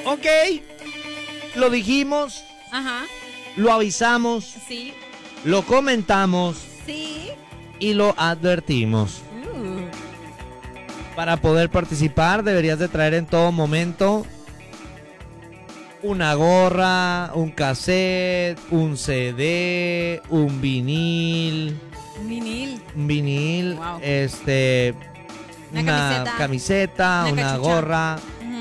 Ok, lo dijimos, Ajá. lo avisamos, Sí. lo comentamos Sí. y lo advertimos. Para poder participar deberías de traer en todo momento una gorra, un cassette, un CD, un vinil. Un vinil. Wow. Una camiseta, una gorra,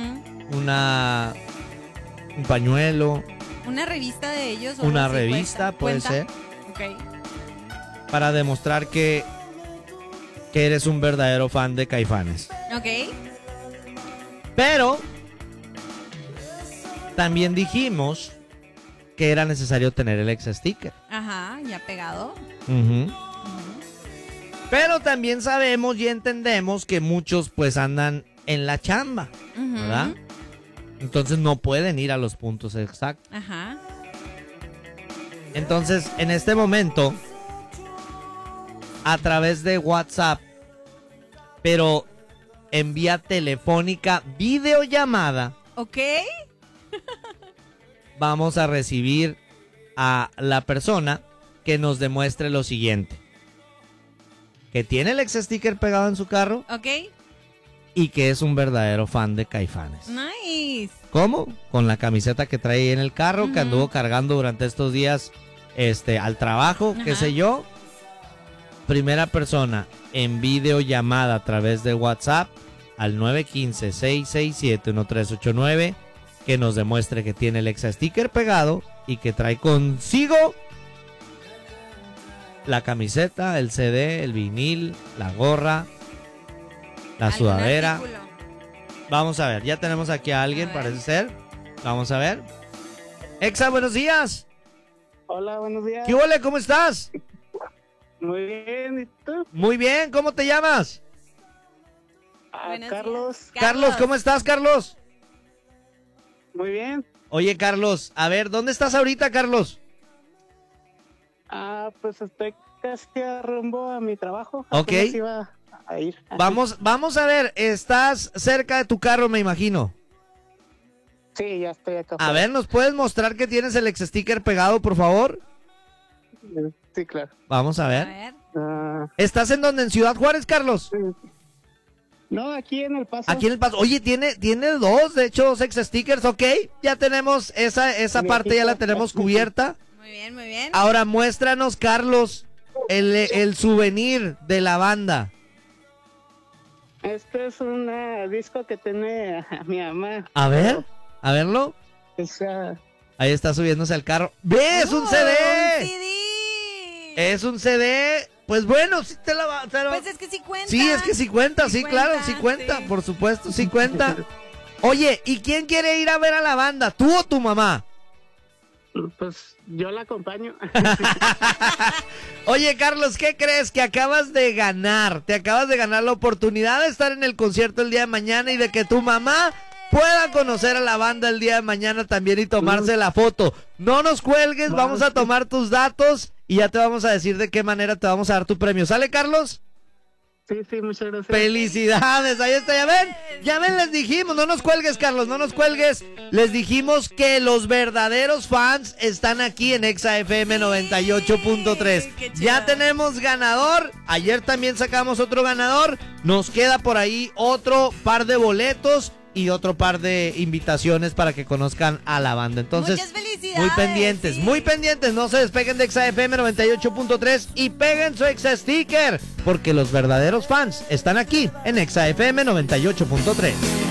un pañuelo. Una revista de ellos. O una así, revista puede ser. Ok. Para demostrar que eres un verdadero fan de Caifanes. Ok. Pero también dijimos que era necesario tener el ex sticker. Ajá, ya pegado. Pero también sabemos y entendemos que muchos pues andan en la chamba, ¿verdad? Entonces no pueden ir a los puntos exactos. Ajá. Entonces, en este momento, a través de WhatsApp, pero en vía telefónica, videollamada. Ok. Vamos a recibir a la persona que nos demuestre lo siguiente. Que tiene el ex sticker pegado en su carro. Ok. Y que es un verdadero fan de Caifanes. Nice. ¿Cómo? Con la camiseta que trae ahí en el carro, que anduvo cargando durante estos días al trabajo, qué sé yo. Primera persona en videollamada a través de WhatsApp al 915-667-1389 que nos demuestre que tiene el ex sticker pegado y que trae consigo la camiseta, el CD, el vinil, la gorra, la sudadera. Artículo? Vamos a ver, ya tenemos aquí a alguien, parece ser. Vamos a ver. Exa, buenos días. Hola, buenos días. ¿Qué huele? ¿Cómo estás? Muy bien, ¿y tú? Muy bien, ¿cómo te llamas? Carlos. Carlos, ¿cómo estás, Carlos? Muy bien. Oye, Carlos, a ver, ¿dónde estás ahorita, Carlos? Pues estoy casi a rumbo a mi trabajo. Ok. Apenas iba a ir. Vamos a ver, estás cerca de tu carro, me imagino. Sí, ya estoy acá. A ver, ¿nos puedes mostrar que tienes el ex sticker pegado, por favor? Sí, claro. Vamos a ver. ¿Estás en dónde? ¿En Ciudad Juárez, Carlos? No, aquí en El Paso. Aquí en El Paso. Oye, tiene dos, de hecho, dos ex stickers, ok. Ya tenemos esa parte, ya la tenemos cubierta. Muy bien, muy bien. Ahora muéstranos, Carlos, el souvenir de la banda. Este es un disco que tiene a mi mamá. A ver, a verlo. Ahí está subiéndose al carro. ¡Ve! ¡Es un CD! ¡Un CD! Es un CD. Pues bueno, sí te la va. Pues es que sí cuenta. Sí, es que sí cuenta, sí, claro, sí cuenta, sí. por supuesto, sí cuenta. Oye, ¿y quién quiere ir a ver a la banda? ¿Tú o tu mamá? Pues yo la acompaño. Oye, Carlos, ¿qué crees? Que acabas de ganar. Te acabas de ganar la oportunidad de estar en el concierto el día de mañana y de que tu mamá pueda conocer a la banda el día de mañana también y tomarse la foto. No nos cuelgues, vamos a tomar tus datos y ya te vamos a decir de qué manera te vamos a dar tu premio. ¿Sale, Carlos? Sí, muchas gracias. Felicidades, ahí está, ya ven, les dijimos, no nos cuelgues, Carlos, no nos cuelgues. Les dijimos que los verdaderos fans están aquí en Exa FM 98.3. Ya tenemos ganador, ayer también sacamos otro ganador, nos queda por ahí otro par de boletos y otro par de invitaciones para que conozcan a la banda. Entonces, muchas felicidades. muy pendientes, no se despeguen de Exa FM 98.3 y peguen su Exa sticker, porque los verdaderos fans están aquí en Exa FM 98.3.